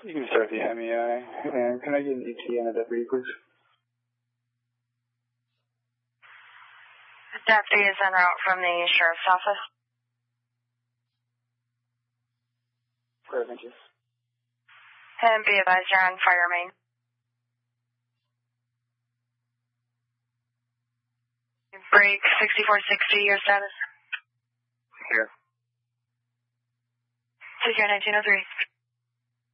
You can start the MEI. And can I get an ET and a deputy, please? The deputy is en route from the sheriff's office. Great, thank you. And be advised you're on fire main. Break 6460, your status? Here. Secure 1903.